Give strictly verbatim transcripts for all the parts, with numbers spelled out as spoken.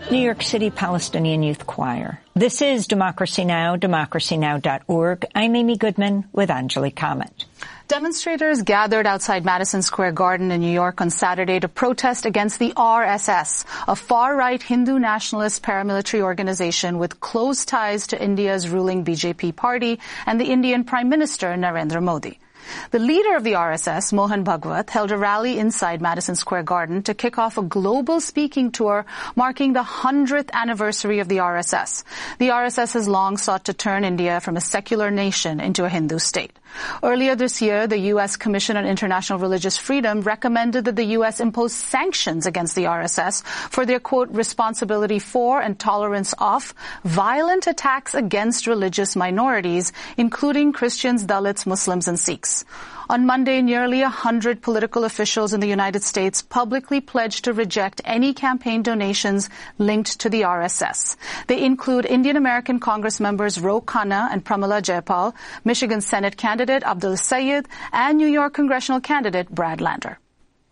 New York City Palestinian Youth Choir. This is Democracy Now!, democracy now dot org. I'm Amy Goodman with Anjali Kamat. Demonstrators gathered outside Madison Square Garden in New York on Saturday to protest against the R S S, a far-right Hindu nationalist paramilitary organization with close ties to India's ruling B J P party and the Indian Prime Minister Narendra Modi. The leader of the R S S, Mohan Bhagwat, held a rally inside Madison Square Garden to kick off a global speaking tour marking the hundredth anniversary of the R S S. The R S S has long sought to turn India from a secular nation into a Hindu state. Earlier this year, the U S Commission on International Religious Freedom recommended that the U S impose sanctions against the R S S for their, quote, responsibility for and tolerance of violent attacks against religious minorities, including Christians, Dalits, Muslims, and Sikhs. On Monday, nearly a hundred political officials in the United States publicly pledged to reject any campaign donations linked to the R S S. They include Indian American Congress members Ro Khanna and Pramila Jayapal, Michigan Senate candidate Abdul Sayed, and New York congressional candidate Brad Lander.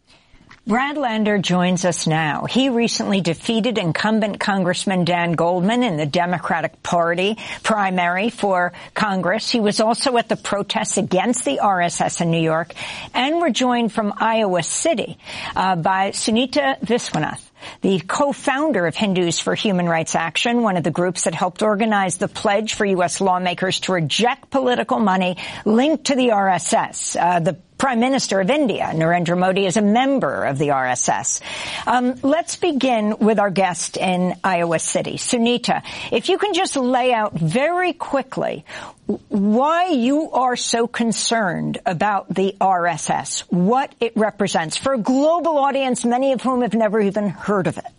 Brad Lander joins us now. He recently defeated incumbent Congressman Dan Goldman in the Democratic Party primary for Congress. He was also at the protests against the R S S in New York. And we're joined from Iowa City uh, by Sunita Viswanath, the co-founder of Hindus for Human Rights Action, one of the groups that helped organize the pledge for U S lawmakers to reject political money linked to the R S S. Uh, the Prime Minister of India, Narendra Modi, is a member of the R S S. Um, let's begin with our guest in Iowa City. Sunita, if you can just lay out very quickly why you are so concerned about the R S S, what it represents for a global audience, many of whom have never even heard of it.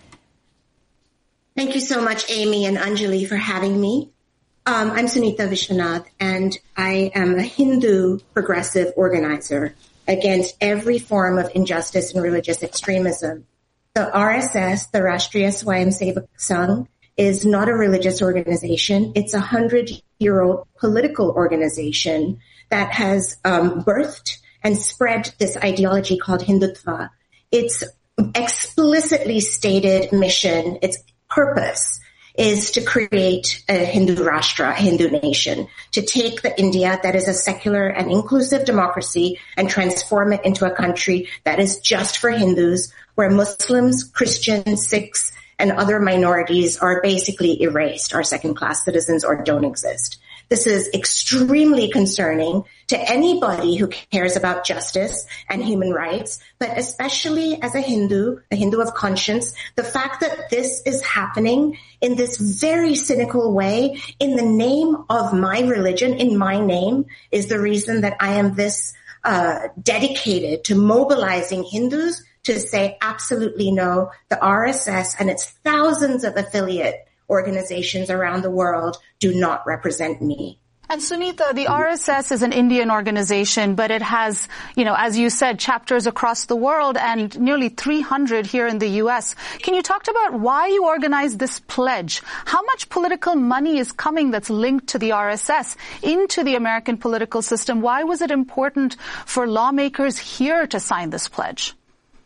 Thank you so much, Amy and Anjali, for having me. Um, I'm Sunita Viswanath, and I am a Hindu progressive organizer against every form of injustice and religious extremism. The R S S, the Rashtriya Swayamsevak Sangh, is not a religious organization. It's a hundred-year-old political organization that has um, birthed and spread this ideology called Hindutva. Its explicitly stated mission, its purpose, is to create a Hindu Rashtra, a Hindu nation, to take the India that is a secular and inclusive democracy and transform it into a country that is just for Hindus, where Muslims, Christians, Sikhs, and other minorities are basically erased, are second-class citizens or don't exist. This is extremely concerning to anybody who cares about justice and human rights, but especially as a Hindu, a Hindu of conscience, the fact that this is happening in this very cynical way in the name of my religion, in my name, is the reason that I am this uh dedicated to mobilizing Hindus to say absolutely no. The R S S and its thousands of affiliate organizations around the world do not represent me. And Sunita, the R S S is an Indian organization, but it has, you know, as you said, chapters across the world and nearly three hundred here in the U S. Can you talk about why you organized this pledge? How much political money is coming that's linked to the R S S into the American political system? Why was it important for lawmakers here to sign this pledge?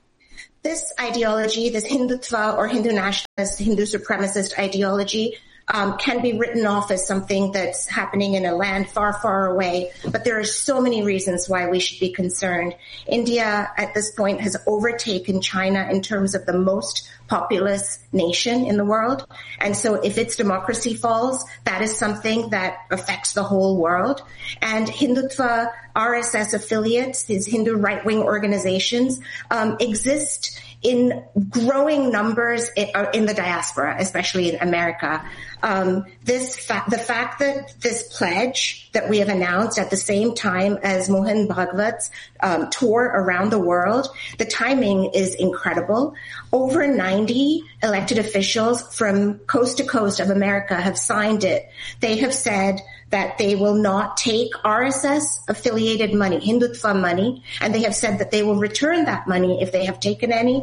This ideology, this Hindutva or Hindu nationalist, Hindu supremacist ideology, um, can be written off as something that's happening in a land far, far away. But there are so many reasons why we should be concerned. India, at this point, has overtaken China in terms of the most populous nation in the world. And so if its democracy falls, that is something that affects the whole world. And Hindutva, R S S affiliates, these Hindu right-wing organizations, um, exist in growing numbers in the diaspora, especially in America. Um, this fa- the fact that this pledge that we have announced at the same time as Mohan Bhagwat's um, tour around the world, the timing is incredible. Over ninety elected officials from coast to coast of America have signed it. They have said that they will not take R S S affiliated money, Hindutva money, and they have said that they will return that money if they have taken any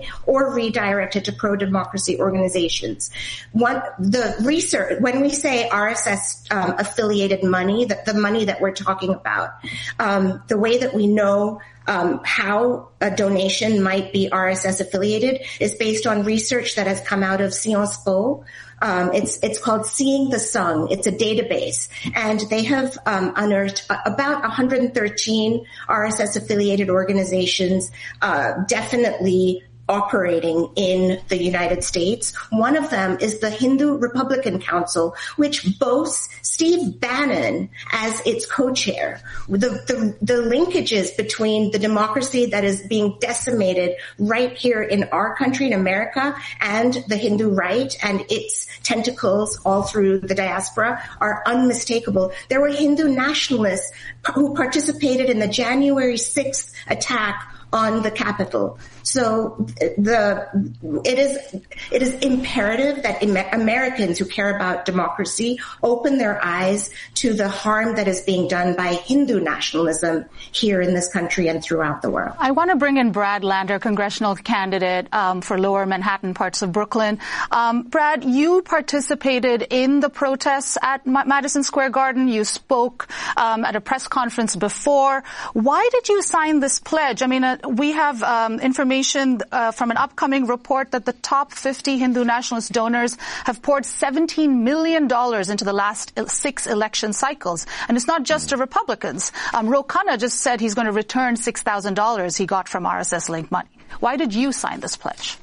money or redirect it to pro-democracy organizations. One, the research, when we say R S S um, affiliated money, the, the money that we're talking about, um, the way that we know Um, how a donation might be R S S affiliated is based on research that has come out of Sciences Po. Um, it's it's called Seeing the Sung. It's a database, and they have um, unearthed about one hundred thirteen R S S affiliated organizations, uh, definitely operating in the United States. One of them is the Hindu Republican Council, which boasts Steve Bannon as its co-chair. The, the, the linkages between the democracy that is being decimated right here in our country, in America, and the Hindu right and its tentacles all through the diaspora are unmistakable. There were Hindu nationalists who participated in the January sixth attack on the Capitol. So the it is it is imperative that Americans who care about democracy open their eyes to the harm that is being done by Hindu nationalism here in this country and throughout the world. I want to bring in Brad Lander, congressional candidate um, for Lower Manhattan, parts of Brooklyn. Um, Brad, you participated in the protests at Ma- Madison Square Garden. You spoke um, at a press conference before. Why did you sign this pledge? I mean, uh, we have um, information Uh, from an upcoming report that the top fifty Hindu nationalist donors have poured seventeen million dollars into the last six election cycles. And it's not just to Republicans. Um, Ro Khanna just said he's going to return six thousand dollars he got from R S S-linked money. Why did you sign this pledge?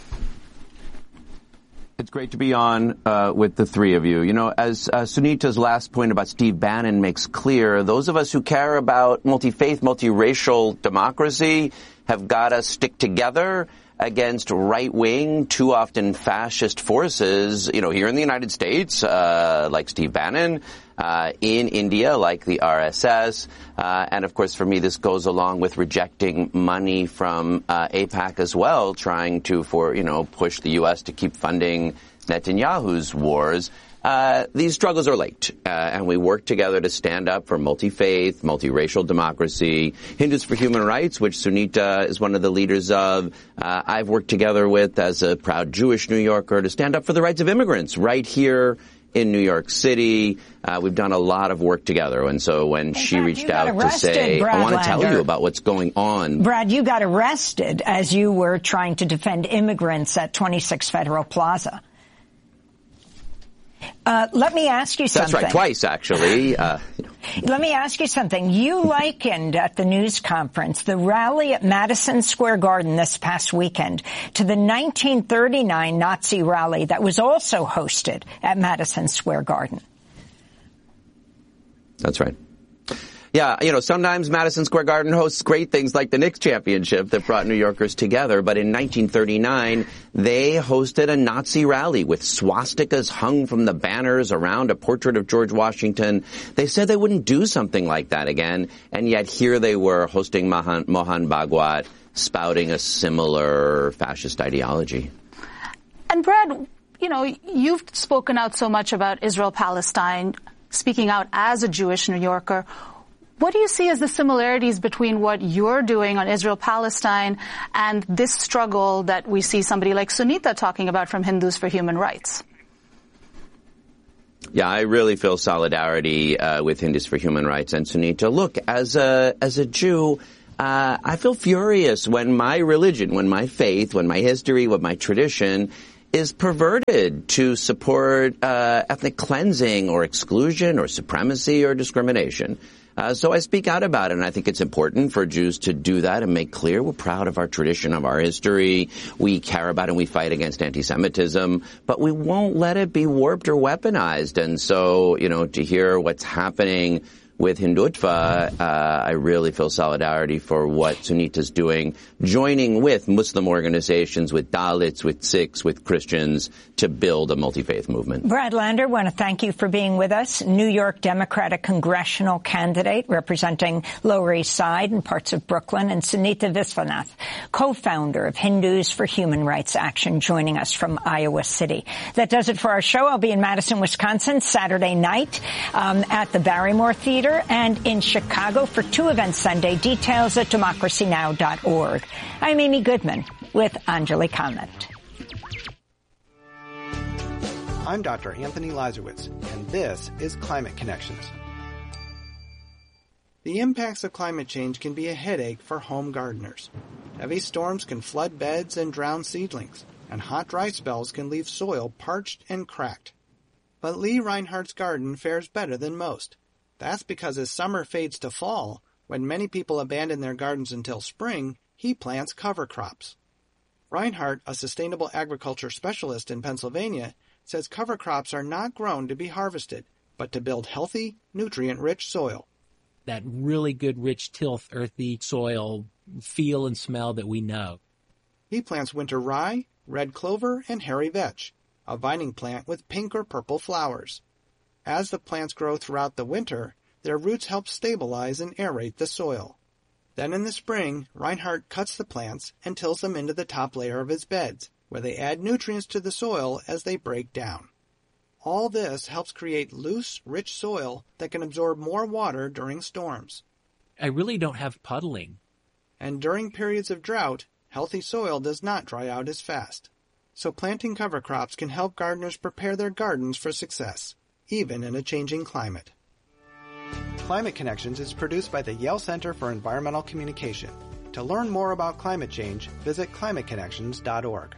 It's great to be on uh, with the three of you. You know, as uh, Sunita's last point about Steve Bannon makes clear, those of us who care about multi-faith, multiracial democracy have got to stick together against right-wing, too often fascist forces, you know, here in the United States, uh, like Steve Bannon, uh, in India, like the R S S. Uh, and of course, for me, this goes along with rejecting money from uh, AIPAC as well, trying to, for, you know, push the U S to keep funding Netanyahu's wars. Uh, these struggles are linked, uh, and we work together to stand up for multi-faith, multiracial democracy, Hindus for Human Rights, which Sunita is one of the leaders of. Uh, I've worked together with as a proud Jewish New Yorker to stand up for the rights of immigrants right here in New York City. Uh, we've done a lot of work together. And so when in she fact, reached out arrested, to say, Brad I want to tell Lander. you about what's going on. Brad, you got arrested as you were trying to defend immigrants at twenty-six Federal Plaza. Uh, let me ask you something. That's right, twice, actually. Uh, Let me ask you something. You likened at the news conference the rally at Madison Square Garden this past weekend to the nineteen thirty-nine Nazi rally that was also hosted at Madison Square Garden. That's right. Yeah, you know, sometimes Madison Square Garden hosts great things like the Knicks championship that brought New Yorkers together. But in nineteen thirty-nine, they hosted a Nazi rally with swastikas hung from the banners around a portrait of George Washington. They said they wouldn't do something like that again. And yet here they were hosting Mohan, Mohan Bhagwat, spouting a similar fascist ideology. And Brad, you know, you've spoken out so much about Israel-Palestine, speaking out as a Jewish New Yorker. What do you see as the similarities between what you're doing on Israel-Palestine and this struggle that we see somebody like Sunita talking about from Hindus for Human Rights? Yeah, I really feel solidarity uh, with Hindus for Human Rights and Sunita. Look, as a as a Jew, uh, I feel furious when my religion, when my faith, when my history, when my tradition is perverted to support uh, ethnic cleansing or exclusion or supremacy or discrimination. Uh, so I speak out about it, and I think it's important for Jews to do that and make clear we're proud of our tradition, of our history. We care about and we fight against anti-Semitism, but we won't let it be warped or weaponized. And so, you know, to hear what's happening with Hindutva, uh, I really feel solidarity for what Sunita's doing, joining with Muslim organizations, with Dalits, with Sikhs, with Christians to build a multi-faith movement. Brad Lander, want to thank you for being with us. New York Democratic congressional candidate representing Lower East Side and parts of Brooklyn, and Sunita Viswanath, co-founder of Hindus for Human Rights Action, joining us from Iowa City. That does it for our show. I'll be in Madison, Wisconsin, Saturday night um, at the Barrymore Theater, and in Chicago for two events Sunday. Details at democracy now dot org. I'm Amy Goodman. with Anjali Kamath. I'm Doctor Anthony Lazarowitz, and this is Climate Connections. The impacts of climate change can be a headache for home gardeners. Heavy storms can flood beds and drown seedlings, and hot, dry spells can leave soil parched and cracked. But Lee Reinhardt's garden fares better than most. That's because as summer fades to fall, when many people abandon their gardens until spring, he plants cover crops. Reinhardt, a sustainable agriculture specialist in Pennsylvania, says cover crops are not grown to be harvested, but to build healthy, nutrient-rich soil. That really good, rich, tilth, earthy soil feel and smell that we know. He plants winter rye, red clover, and hairy vetch, a vining plant with pink or purple flowers. As the plants grow throughout the winter, their roots help stabilize and aerate the soil. Then in the spring, Reinhardt cuts the plants and tills them into the top layer of his beds, where they add nutrients to the soil as they break down. All this helps create loose, rich soil that can absorb more water during storms. I really don't have puddling. And during periods of drought, healthy soil does not dry out as fast. So planting cover crops can help gardeners prepare their gardens for success, even in a changing climate. Climate Connections is produced by the Yale Center for Environmental Communication. To learn more about climate change, visit climate connections dot org.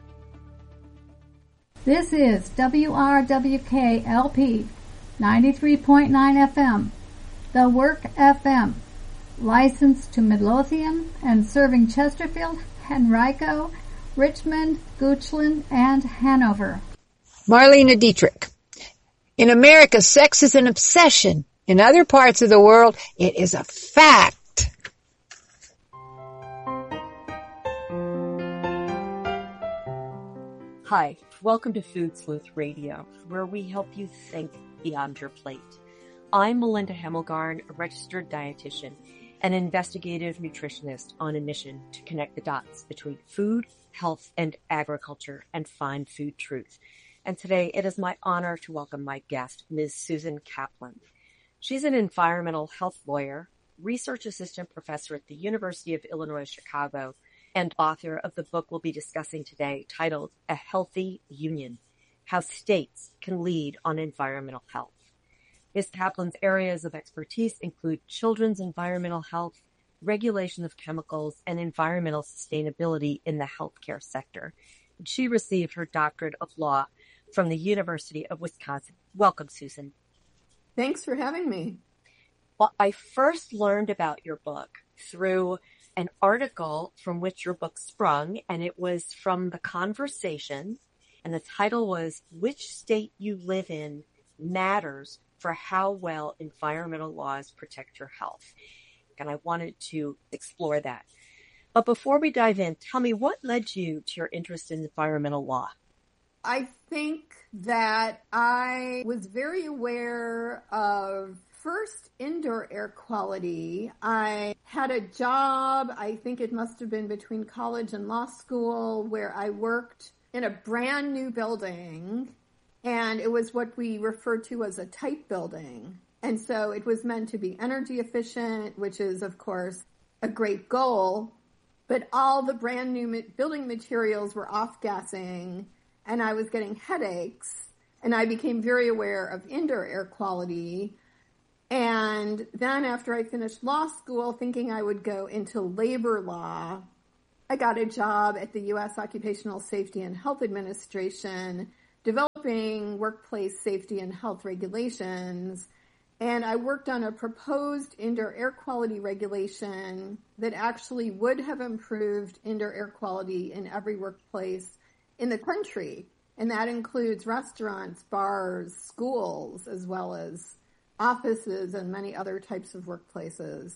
This is W R W K L P ninety-three point nine F M, The Work F M, licensed to Midlothian and serving Chesterfield, Henrico, Richmond, Goochland, and Hanover. Marlene Dietrich. In America, sex is an obsession. In other parts of the world, it is a fact. Hi, welcome to Food Sleuth Radio, where we help you think beyond your plate. I'm Melinda Hemmelgarn, a registered dietitian and investigative nutritionist on a mission to connect the dots between food, health, and agriculture and find food truth. And today it is my honor to welcome my guest, Miz Susan Kaplan. She's an environmental health lawyer, research assistant professor at the University of Illinois Chicago, and author of the book we'll be discussing today titled A Healthy Union, How States Can Lead on Environmental Health. Miz Kaplan's areas of expertise include children's environmental health, regulation of chemicals, and environmental sustainability in the healthcare sector. She received her doctorate of law from the University of Wisconsin. Welcome, Susan. Thanks for having me. Well, I first learned about your book through an article from which your book sprung, and it was from The Conversation, and the title was Which State You Live In Matters for How Well Environmental Laws Protect Your Health. And I wanted to explore that. But before we dive in, tell me, what led you to your interest in environmental law? I think that I was very aware of, first, indoor air quality. I had a job, I think it must have been between college and law school, where I worked in a brand new building, and it was what we refer to as a type building. And so it was meant to be energy efficient, which is, of course, a great goal, but all the brand new building materials were off-gassing, and I was getting headaches, and I became very aware of indoor air quality. And then after I finished law school, thinking I would go into labor law, I got a job at the U S Occupational Safety and Health Administration, developing workplace safety and health regulations. And I worked on a proposed indoor air quality regulation that actually would have improved indoor air quality in every workplace in the country. And that includes restaurants, bars, schools, as well as offices and many other types of workplaces.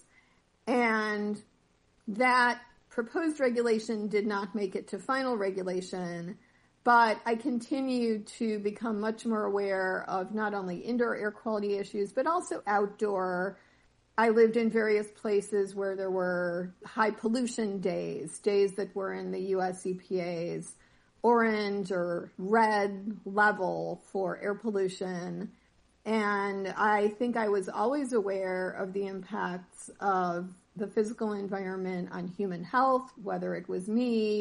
And that proposed regulation did not make it to final regulation, but I continued to become much more aware of not only indoor air quality issues, but also outdoor. I lived in various places where there were high pollution days, days that were in the U S E P A's orange or red level for air pollution. And I think I was always aware of the impacts of the physical environment on human health, whether it was me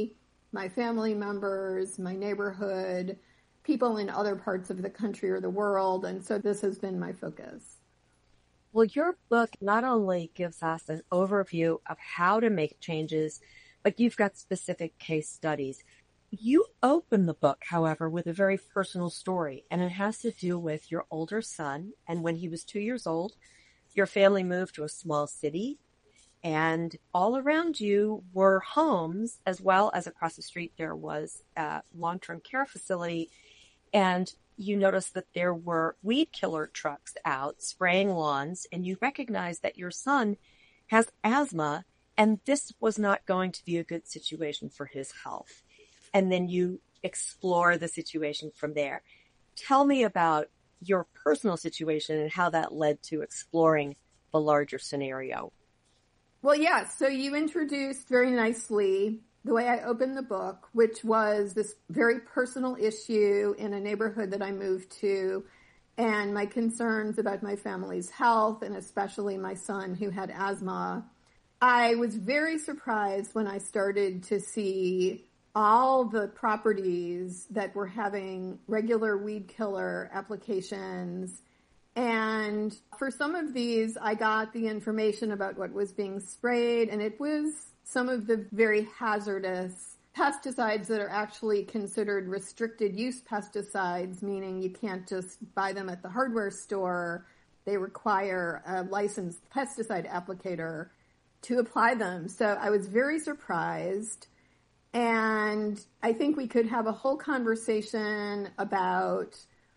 my family members, my neighborhood, people in other parts of the country or the world. And so this has been my focus. Well, your book not only gives us an overview of how to make changes, but you've got specific case studies. You open the book, however, with a very personal story, and it has to do with your older son. And when he was two years old, your family moved to a small city, and all around you were homes, as well as across the street there was a long-term care facility. And you noticed that there were weed killer trucks out spraying lawns, and you recognized that your son has asthma, and this was not going to be a good situation for his health. And then you explore the situation from there. Tell me about your personal situation and how that led to exploring the larger scenario. Well, yeah, so you introduced very nicely the way I opened the book, which was this very personal issue in a neighborhood that I moved to, and my concerns about my family's health, and especially my son who had asthma. I was very surprised when I started to see all the properties that were having regular weed killer applications. And for some of these, I got the information about what was being sprayed, and it was some of the very hazardous pesticides that are actually considered restricted use pesticides, meaning you can't just buy them at the hardware store. They require a licensed pesticide applicator to apply them. So I was very surprised. And I think we could have a whole conversation about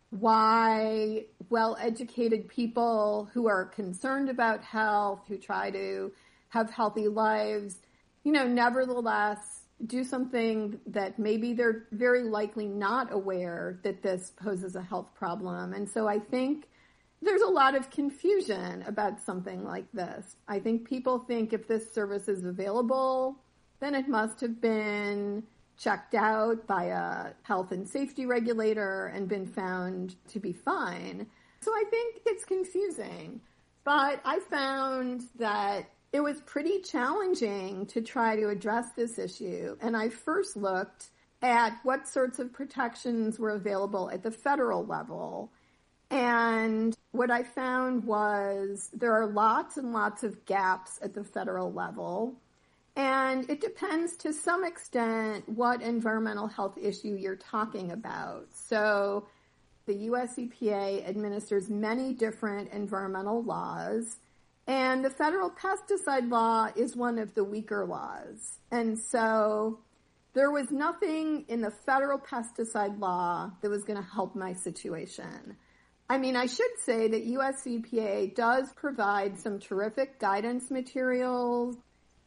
why well-educated people who are concerned about health, who try to have healthy lives, you know, nevertheless do something that maybe they're very likely not aware that this poses a health problem. And so I think there's a lot of confusion about something like this. I think people think if this service is available, then it must have been checked out by a health and safety regulator and been found to be fine. So I think it's confusing. But I found that it was pretty challenging to try to address this issue. And I first looked at what sorts of protections were available at the federal level. And what I found was there are lots and lots of gaps at the federal level. And it depends to some extent what environmental health issue you're talking about. So the U S E P A administers many different environmental laws, and the federal pesticide law is one of the weaker laws. And so there was nothing in the federal pesticide law that was going to help my situation. I mean, I should say that U S E P A does provide some terrific guidance materials.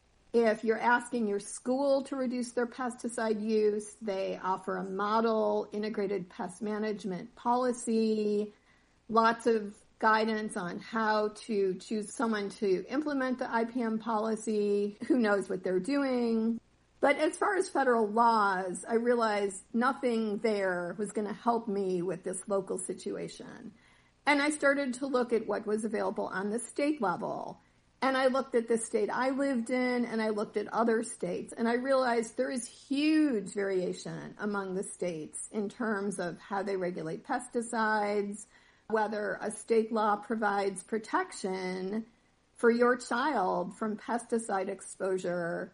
If you're asking your school to reduce their pesticide use, they offer a model integrated pest management policy, lots of guidance on how to choose someone to implement the I P M policy, who knows what they're doing. But as far as federal laws, I realized nothing there was going to help me with this local situation. And I started to look at what was available on the state level. And I looked at the state I lived in, and I looked at other states, and I realized there is huge variation among the states in terms of how they regulate pesticides, whether a state law provides protection for your child from pesticide exposure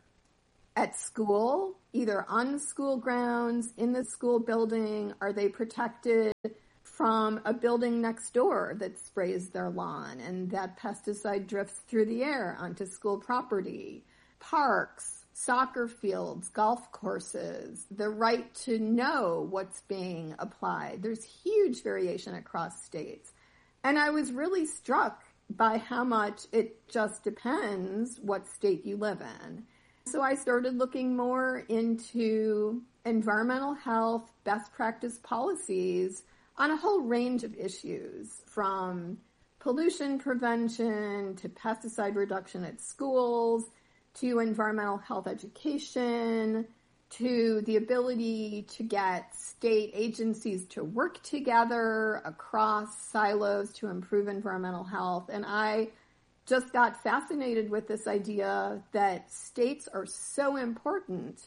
at school, either on the school grounds, in the school building. Are they protected from a building next door that sprays their lawn and that pesticide drifts through the air onto school property? Parks, soccer fields, golf courses, the right to know what's being applied. There's huge variation across states. And I was really struck by how much it just depends what state you live in. So I started looking more into environmental health, best practice policies on a whole range of issues, from pollution prevention to pesticide reduction at schools, to environmental health education, to the ability to get state agencies to work together across silos to improve environmental health. And I just got fascinated with this idea that states are so important,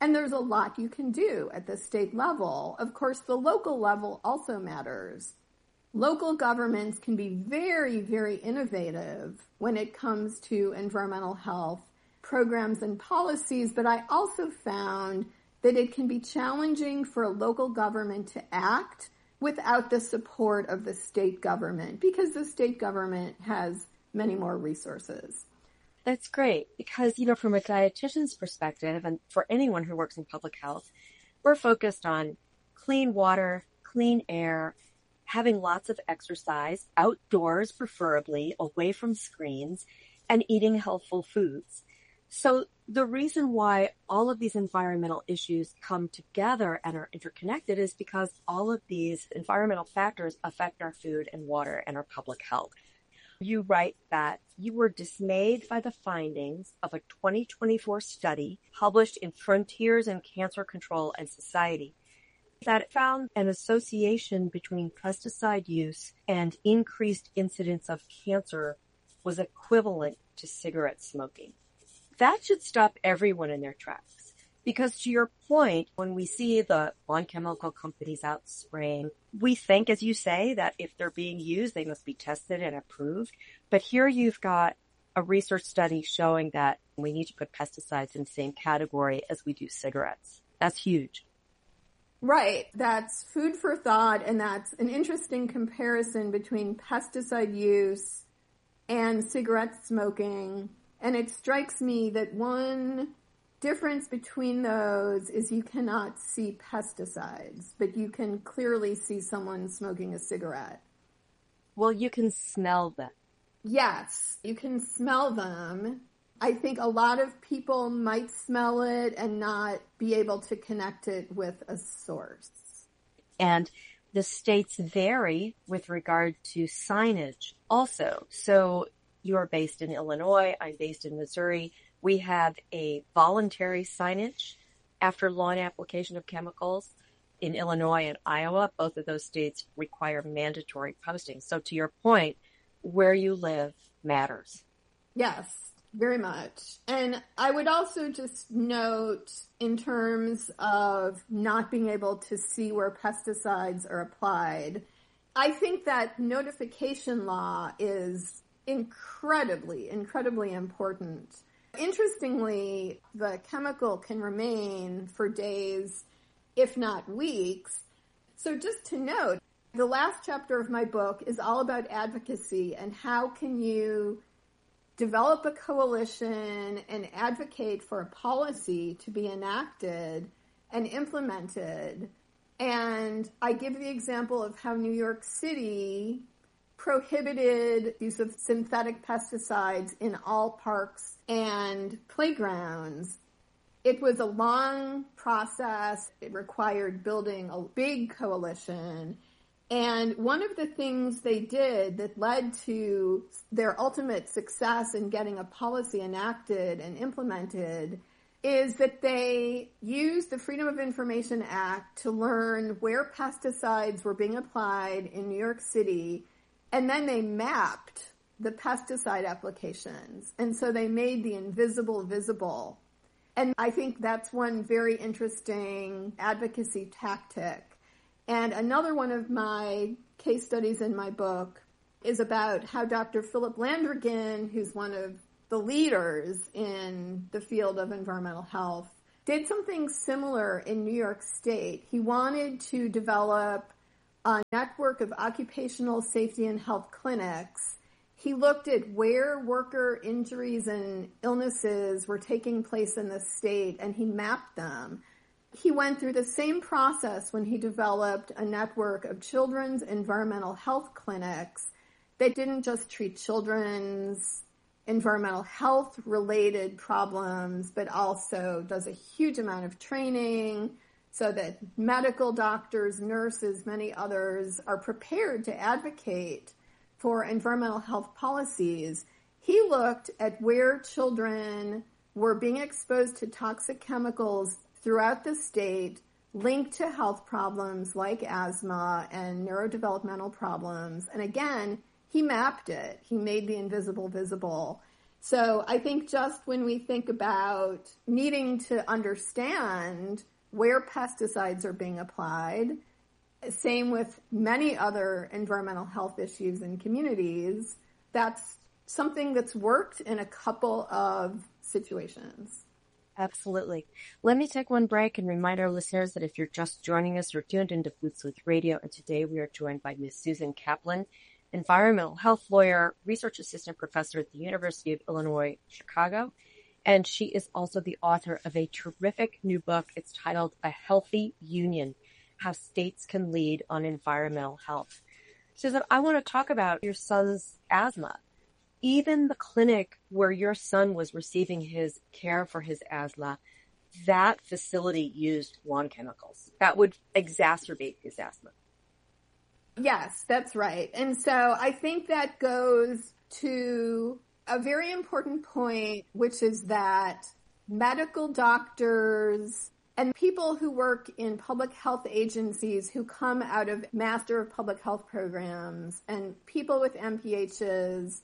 And there's a lot you can do at the state level. Of course, the local level also matters. Local governments can be very, very innovative when it comes to environmental health programs and policies, but I also found that it can be challenging for a local government to act without the support of the state government, because the state government has many more resources. That's great, because, you know, from a dietitian's perspective, and for anyone who works in public health, we're focused on clean water, clean air, having lots of exercise, outdoors preferably, away from screens, and eating healthful foods. So the reason why all of these environmental issues come together and are interconnected is because all of these environmental factors affect our food and water and our public health. You write that you were dismayed by the findings of a twenty twenty-four study published in Frontiers in Cancer Control and Society that found an association between pesticide use and increased incidence of cancer was equivalent to cigarette smoking. That should stop everyone in their tracks. Because to your point, when we see the lawn chemical companies out spraying, we think, as you say, that if they're being used, they must be tested and approved. But here you've got a research study showing that we need to put pesticides in the same category as we do cigarettes. That's huge. Right. That's food for thought, and that's an interesting comparison between pesticide use and cigarette smoking. And it strikes me that one difference between those is you cannot see pesticides, but you can clearly see someone smoking a cigarette. Well, you can smell them. Yes, you can smell them. I think a lot of people might smell it and not be able to connect it with a source. And the states vary with regard to signage also. So you're based in Illinois, I'm based in Missouri. We have a voluntary signage after lawn application of chemicals. In Illinois and Iowa, both of those states require mandatory posting. So to your point, where you live matters. Yes, very much. And I would also just note, in terms of not being able to see where pesticides are applied, I think that notification law is incredibly, incredibly important. Interestingly, the chemical can remain for days, if not weeks. So just to note, the last chapter of my book is all about advocacy and how can you develop a coalition and advocate for a policy to be enacted and implemented. And I give the example of how New York City prohibited use of synthetic pesticides in all parks and playgrounds. It was a long process. It required building a big coalition. And one of the things they did that led to their ultimate success in getting a policy enacted and implemented is that they used the Freedom of Information Act to learn where pesticides were being applied in New York City, and then they mapped the pesticide applications. And so they made the invisible visible. And I think that's one very interesting advocacy tactic. And another one of my case studies in my book is about how Doctor Philip Landrigan, who's one of the leaders in the field of environmental health, did something similar in New York State. He wanted to develop a network of occupational safety and health clinics. He looked at where worker injuries and illnesses were taking place in the state, and he mapped them. He went through the same process when he developed a network of children's environmental health clinics that didn't just treat children's environmental health related problems, but also does a huge amount of training so that medical doctors, nurses, many others are prepared to advocate for environmental health policies. He looked at where children were being exposed to toxic chemicals throughout the state, linked to health problems like asthma and neurodevelopmental problems. And again, he mapped it. He made the invisible visible. So I think just when we think about needing to understand where pesticides are being applied, same with many other environmental health issues in communities, that's something that's worked in a couple of situations. Absolutely. Let me take one break and remind our listeners that if you're just joining us, you're tuned into Food Sleuth Radio, and today we are joined by Miz Susan Kaplan, environmental health lawyer, research assistant professor at the University of Illinois, Chicago, and she is also the author of a terrific new book. It's titled A Healthy Union, How States Can Lead on Environmental Health. Susan, I want to talk about your son's asthma. Even the clinic where your son was receiving his care for his asthma, that facility used lawn chemicals that would exacerbate his asthma. Yes, that's right. And so I think that goes to a very important point, which is that medical doctors and people who work in public health agencies who come out of Master of Public Health programs and people with M P Hs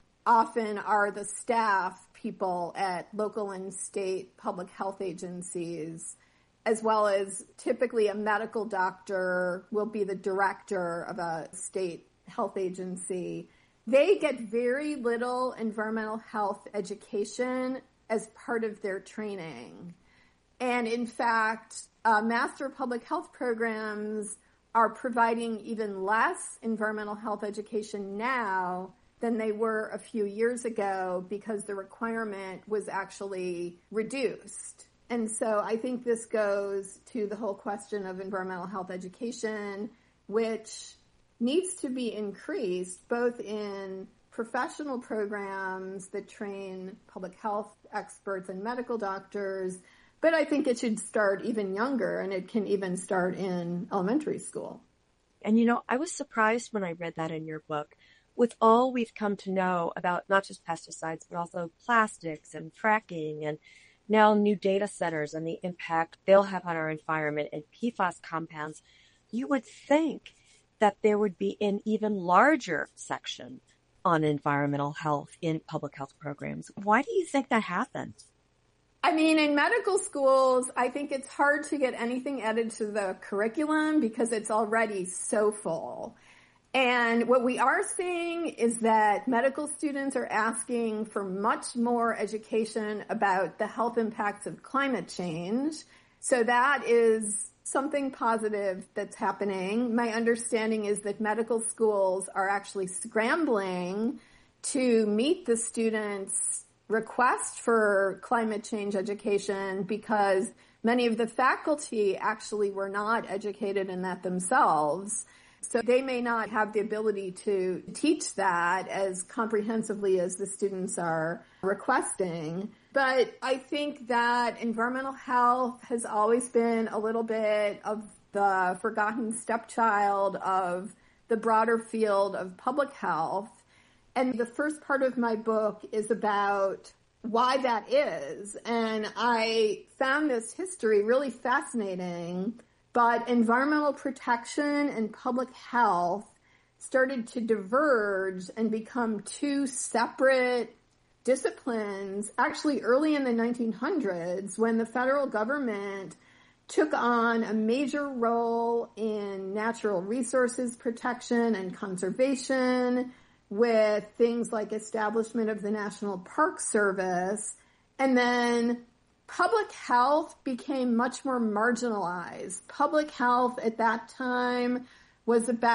often are the staff people at local and state public health agencies, as well as typically a medical doctor will be the director of a state health agency. They get very little environmental health education as part of their training. And in fact, uh, Master Public Health programs are providing even less environmental health education now than they were a few years ago because the requirement was actually reduced. And so I think this goes to the whole question of environmental health education, which needs to be increased both in professional programs that train public health experts and medical doctors, but I think it should start even younger, and it can even start in elementary school. And you know, I was surprised when I read that in your book. With all we've come to know about not just pesticides, but also plastics and fracking and now new data centers and the impact they'll have on our environment and P FAS compounds, you would think that there would be an even larger section on environmental health in public health programs. Why do you think that happened? I mean, in medical schools, I think it's hard to get anything added to the curriculum because it's already so full. And what we are seeing is that medical students are asking for much more education about the health impacts of climate change. So that is something positive that's happening. My understanding is that medical schools are actually scrambling to meet the students' request for climate change education because many of the faculty actually were not educated in that themselves. So they may not have the ability to teach that as comprehensively as the students are requesting. But I think that environmental health has always been a little bit of the forgotten stepchild of the broader field of public health. And the first part of my book is about why that is. And I found this history really fascinating. But environmental protection and public health started to diverge and become two separate disciplines actually early in the nineteen hundreds when the federal government took on a major role in natural resources protection and conservation with things like establishment of the National Park Service, and then public health became much more marginalized. Public health at that time was about